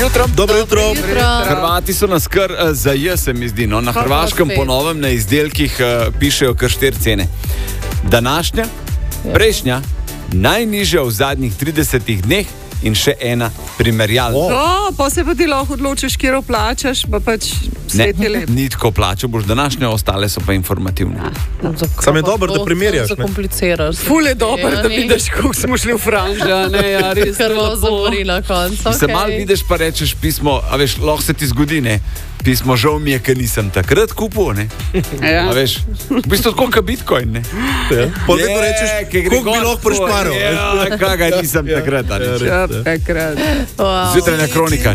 jutro. Dobro jutro. Hrvati so nas kar zajeli, se mi zdi. No? Na Hrvaškem ponovem na izdelkih pišejo kar 4 cene. Današnja, prejšnja, najnižja v zadnjih 30 dneh in še ena primerjalna. Pa se pa ti lahko odločiš, kjer plačaš, pa pač svet je lep. Ni tako plačal, boš današnje, ostale so pa informativne. Sam je dobro, da primerjaš. Zakompliciraš. Ful je dobro, da vidiš, kako smo šli v franža. Ja, res krvo zamorila konc. Se malo vidiš, pa rečeš pismo, a veš, lahko se ti zgodi, ne? Pismo, žal mi je, ker nisem takrat kupil, ne? Ja. A veš, v bistvu tako kot Bitcoin, ne? Pol vedno rečeš, koliko bi lahko prišparil. Ja, kaj ga nisem takrat, a ne? Takrat. Zjutrajna kronika.